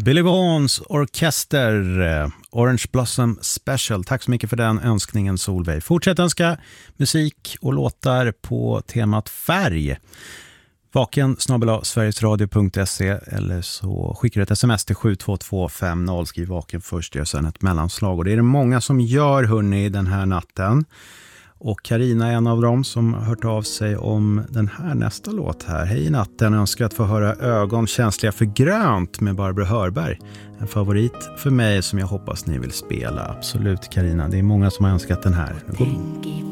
Billy Vaughns orkester, Orange Blossom Special. Tack så mycket för den önskningen, Solveig. Fortsätt önska musik och låtar på temat färg. vaken@sverigesradio.se eller så skickar du ett sms till 72250. Skriv vaken först, gör sen ett mellanslag. Och det är det många som gör, hörni, den här natten. Och Carina är en av dem som har hört av sig om den här nästa låt här. Hej natten, önskar att få höra Ögon känsliga för grönt med Barbro Hörberg. En favorit för mig som jag hoppas ni vill spela. Absolut, Carina, det är många som har önskat den här. Tänk i